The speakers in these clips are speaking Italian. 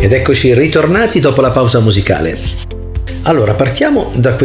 Ed eccoci ritornati dopo la pausa musicale. Allora, partiamo da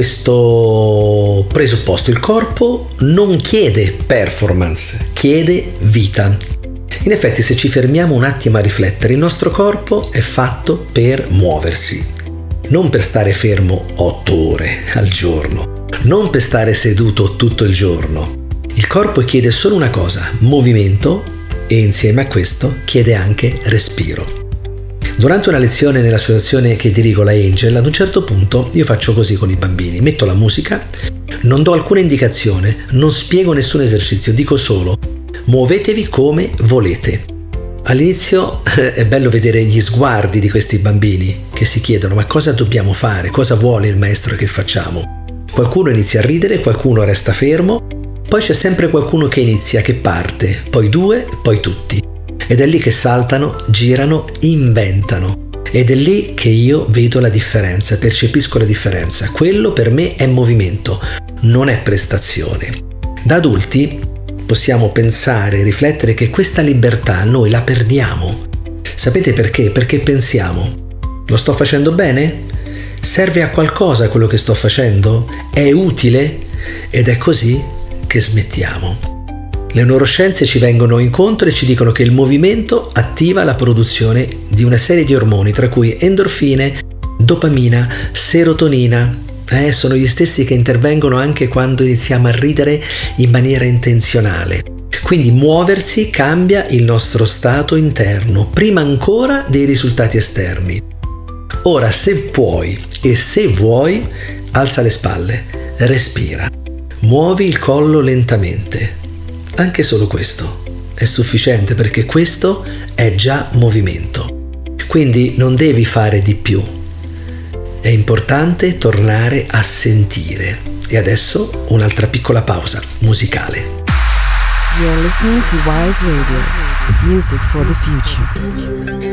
questo presupposto. Il corpo non chiede performance, chiede vita. In effetti, se ci fermiamo un attimo a riflettere, il nostro corpo è fatto per muoversi, non per stare fermo 8 ore al giorno, non per stare seduto tutto il giorno. Il corpo chiede solo una cosa, movimento, e insieme a questo chiede anche respiro. Durante una lezione nell'associazione che dirigo, la Angel, ad un certo punto io faccio così con i bambini, metto la musica, non do alcuna indicazione, non spiego nessun esercizio, dico solo muovetevi come volete. All'inizio è bello vedere gli sguardi di questi bambini che si chiedono ma cosa dobbiamo fare, cosa vuole il maestro che facciamo. Qualcuno inizia a ridere, qualcuno resta fermo, poi c'è sempre qualcuno che inizia, che parte, poi 2, poi tutti. Ed è lì che saltano, girano, inventano. Ed è lì che io vedo la differenza, percepisco la differenza. Quello per me è movimento, non è prestazione. Da adulti possiamo pensare e riflettere che questa libertà noi la perdiamo. Sapete perché? Perché pensiamo, lo sto facendo bene? Serve a qualcosa quello che sto facendo? È utile? Ed è così che smettiamo. Le neuroscienze ci vengono incontro e ci dicono che il movimento attiva la produzione di una serie di ormoni, tra cui endorfine, dopamina, serotonina. Sono gli stessi che intervengono anche quando iniziamo a ridere in maniera intenzionale. Quindi muoversi cambia il nostro stato interno, prima ancora dei risultati esterni. Ora, se puoi e se vuoi, alza le spalle, respira, muovi il collo lentamente. Anche solo questo è sufficiente, perché questo è già movimento. Quindi non devi fare di più. È importante tornare a sentire. E adesso un'altra piccola pausa musicale. You're listening to Wise Radio, music for the future.